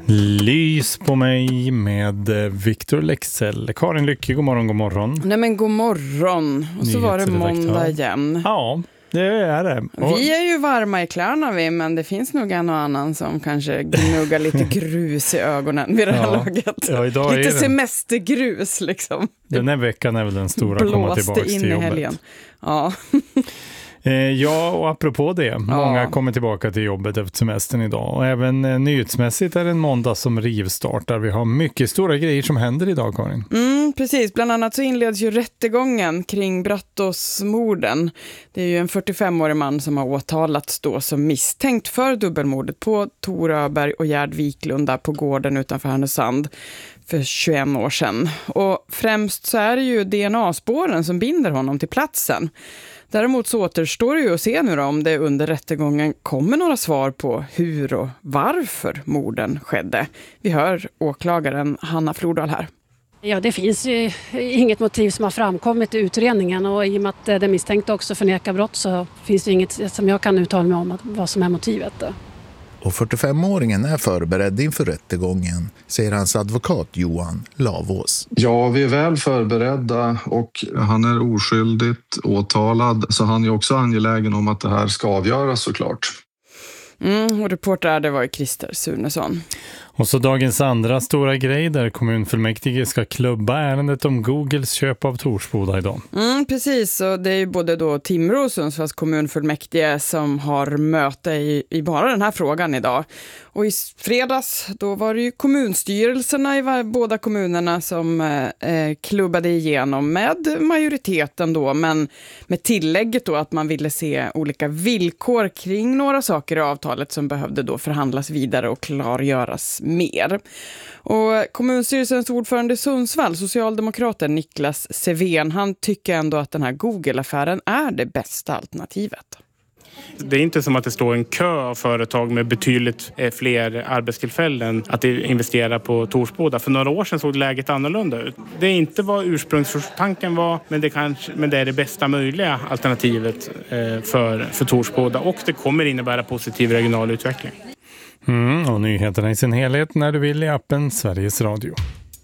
Lys på mig med Victor Lexell. Karin Lycke, god morgon, god morgon. Nej men god morgon. Och så var det måndag igen. Ja, det är det. Vi är ju varma i kläderna men det finns nog en och annan som kanske gnuggar lite grus i ögonen vid det här laget. Ja, idag lite är semestergrus liksom. Den här veckan är väl den stora komma tillbaka till jobbet. Helgen. Ja. Ja, och apropå det, många kommer tillbaka till jobbet efter semestern idag. Och även nyhetsmässigt är det en måndag som rivstartar. Vi har mycket stora grejer som händer idag, Karin. Precis, bland annat så inleds ju rättegången kring Brattåsmorden. Det är ju en 45-årig man som har åtalats då som misstänkt för dubbelmordet på Tor Öberg och Gerd Wiklunda på gården utanför Härnösand för 21 år sedan. Och främst så är det ju DNA-spåren som binder honom till platsen. Däremot så återstår det ju att se nu då om det under rättegången kommer några svar på hur och varför morden skedde. Vi hör åklagaren Hanna Flordal här. Ja, det finns ju inget motiv som har framkommit i utredningen och i och med att det misstänkta också förnekar brott så finns det inget som jag kan uttala mig om vad som är motivet. Och 45-åringen är förberedd inför rättegången, säger hans advokat Johan Lavås. Ja, vi är väl förberedda och han är oskyldigt åtalad så han är också angelägen om att det här ska avgöras såklart. Och reporter det var ju Christer Sunesson. Och så dagens andra stora grej där kommunfullmäktige ska klubba ärendet om Googles köp av Torsboda idag. Precis, och det är ju både då Timrå och Sundsvalls kommunfullmäktige som har möte i bara den här frågan idag. Och i fredags då var det ju kommunstyrelserna i båda kommunerna som klubbade igenom med majoriteten då, men med tillägget då att man ville se olika villkor kring några saker i avtalet som behövde då förhandlas vidare och klargöras mer. Och kommunstyrelsens ordförande i Sundsvall, socialdemokraten Niklas Seven, han tycker ändå att den här Google-affären är det bästa alternativet. Det är inte som att det står en kö av företag med betydligt fler arbetstillfällen att investera på Torsboda. För några år sedan såg läget annorlunda ut. Det är inte vad ursprungstanken var, men det är det bästa möjliga alternativet för Torsboda. Och det kommer innebära positiv regional utveckling. Och nyheterna i sin helhet när du vill i appen Sveriges Radio.